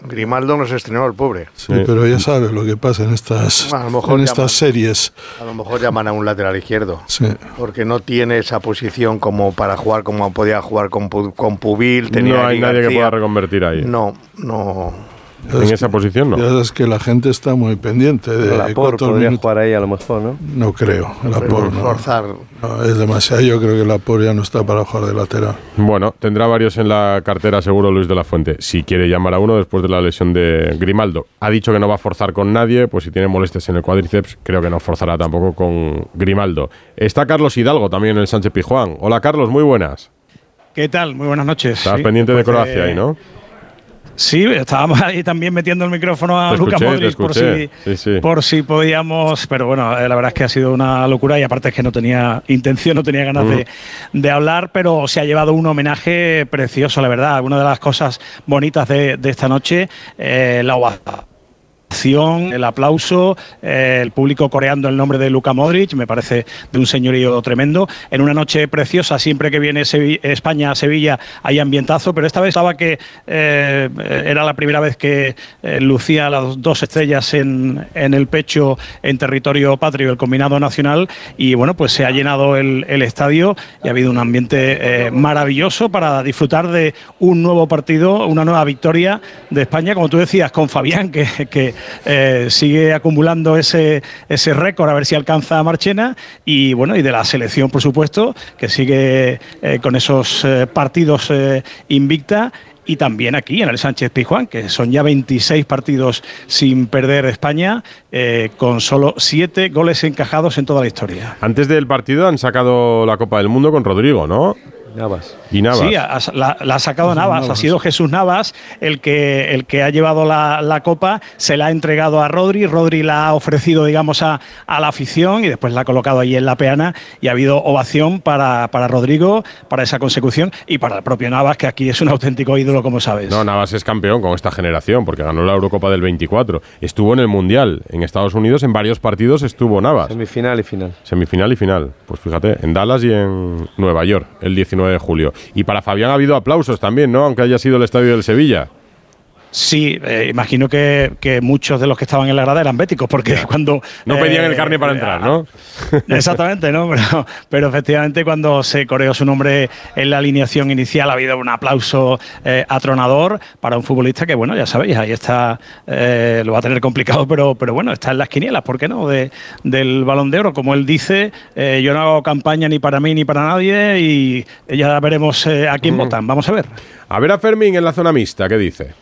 Grimaldo no se estrenó, el pobre. Sí, pero ya sabes lo que pasa en estas, series. A lo mejor llaman a un lateral izquierdo. Sí. Porque no tiene esa posición como para jugar como podía jugar con Pubil. No hay nadie que pueda reconvertir ahí. No. En esa posición no. Ya sabes que la gente está muy pendiente de Laporte podría jugar ahí a lo mejor, ¿no? No creo. Laporte no. Forzar. No, es demasiado. Yo creo que Laporte ya no está para jugar de lateral. Bueno, tendrá varios en la cartera seguro Luis de la Fuente. Si quiere llamar a uno después de la lesión de Grimaldo. Ha dicho que no va a forzar con nadie, pues si tiene molestias en el cuádriceps, creo que no forzará tampoco con Grimaldo. Está Carlos Hidalgo también en el Sánchez Pizjuán. Hola Carlos, muy buenas. ¿Qué tal? Muy buenas noches. Estás pendiente de Croacia ahí, ¿no? Sí, estábamos ahí también metiendo el micrófono a Luka Modric por si podíamos, pero bueno, la verdad es que ha sido una locura y aparte es que no tenía intención, no tenía ganas de hablar, pero se ha llevado un homenaje precioso, la verdad. Una de las cosas bonitas de esta noche, la ovación, el aplauso, el público coreando el nombre de Luka Modric, me parece de un señorío tremendo. En una noche preciosa, siempre que viene España a Sevilla hay ambientazo, pero esta vez estaba que era la primera vez que lucía las dos estrellas en el pecho en territorio patrio, el combinado nacional, y bueno, pues se ha llenado el estadio y ha habido un ambiente maravilloso para disfrutar de un nuevo partido, una nueva victoria de España, como tú decías, con Fabián, que sigue acumulando ese récord, a ver si alcanza a Marchena, y bueno, y de la selección, por supuesto, que sigue con esos partidos invicta, y también aquí en el Sánchez Pizjuán, que son ya 26 partidos sin perder España, con solo 7 goles encajados en toda la historia. Antes del partido han sacado la Copa del Mundo con Rodrigo, ¿no? Navas. Y Navas. Sí, la ha sacado Navas. Ha sido Jesús Navas el que ha llevado la copa, se la ha entregado a Rodri. Rodri la ha ofrecido, digamos, a la afición y después la ha colocado ahí en la peana, y ha habido ovación para Rodrigo, para esa consecución, y para el propio Navas, que aquí es un auténtico ídolo, como sabes. No, Navas es campeón con esta generación porque ganó la Eurocopa del 24. Estuvo en el Mundial en Estados Unidos, en varios partidos estuvo Navas. Semifinal y final. Pues fíjate, en Dallas y en Nueva York, el 19 de julio. Y para Fabián ha habido aplausos también, ¿no? Aunque haya sido el estadio del Sevilla. Sí, imagino que muchos de los que estaban en la grada eran béticos, porque cuando... No pedían el carné para entrar, ¿no? Exactamente, ¿no? Pero efectivamente cuando se coreó su nombre en la alineación inicial ha habido un aplauso atronador para un futbolista que, bueno, ya sabéis, ahí está, lo va a tener complicado, pero bueno, está en las quinielas, ¿por qué no? Del Balón de Oro. Como él dice, yo no hago campaña ni para mí ni para nadie, y ya veremos a quién votan. Vamos a ver. A ver a Fermín en la zona mixta, ¿qué dice?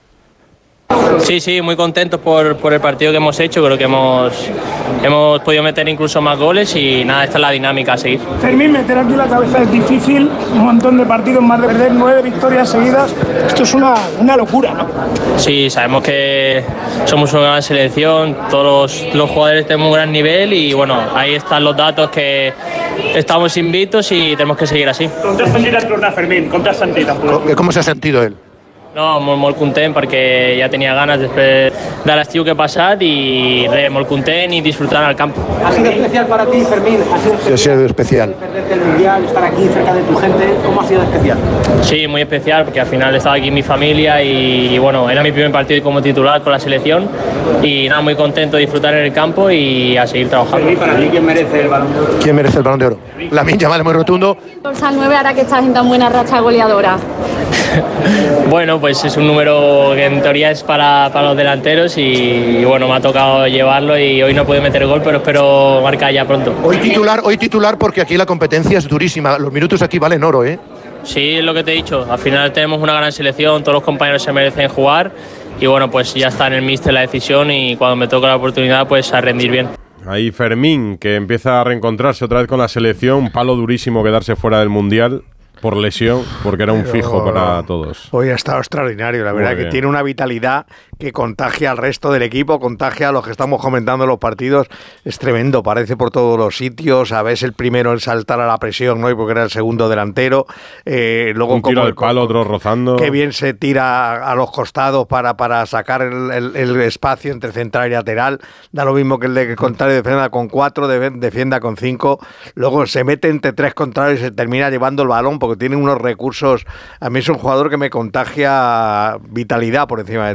Sí, muy contentos por el partido que hemos hecho. Creo que hemos podido meter incluso más goles y nada, esta es la dinámica a seguir. Fermín, meter aquí la cabeza es difícil, un montón de partidos más de perder, 9 victorias seguidas, esto es una locura, ¿no? Sí, sabemos que somos una gran selección, todos los jugadores tenemos un gran nivel y bueno, ahí están los datos que estamos invictos y tenemos que seguir así. Com t'has sentit el tornar, Fermín? Com t'has sentit? ¿Cómo se ha sentido él? No, molt content perquè ja tenia ganes després de l'estiu que he passat i res, molt content y disfrutar al campo. ¿Ha sido especial para ti, Fermín? Ha sido especial. Perderte el Mundial, estar aquí cerca de tu gente, ¿cómo ha sido especial? Sí, muy especial porque al final estaba aquí mi familia y bueno, era mi primer partido como titular con la selección y nada, muy contento de disfrutar en el campo y a seguir trabajando. Fermín, para ti, ¿quién merece el Balón de Oro? ¿Quién merece el Balón de Oro? Lamine Yamal, muy rotundo. Dorsal 9 ahora que estás en tan buena racha goleadora. Bueno, pues es un número que en teoría es para los delanteros y bueno, me ha tocado llevarlo y hoy no puedo meter gol, pero espero marcar ya pronto. Hoy titular porque aquí la competencia es durísima. Los minutos aquí valen oro, ¿eh? Sí, es lo que te he dicho. Al final tenemos una gran selección, todos los compañeros se merecen jugar y bueno, pues ya está en el míster la decisión y cuando me toque la oportunidad, pues a rendir bien. Ahí Fermín, que empieza a reencontrarse otra vez con la selección. Un palo durísimo quedarse fuera del Mundial por lesión, porque era un fijo para todos. Hoy ha estado extraordinario, la verdad, que tiene una vitalidad que contagia al resto del equipo, contagia a los que estamos comentando en los partidos, es tremendo, parece por todos los sitios, a veces el primero en saltar a la presión, ¿no? Porque era el segundo delantero, luego un tiro del palo, otro rozando. Qué bien se tira a los costados para sacar el espacio entre central y lateral, da lo mismo que el de contrario defienda con 4, defienda con 5, luego se mete entre 3 contrarios y se termina llevando el balón porque tiene unos recursos. A mí es un jugador que me contagia vitalidad por encima de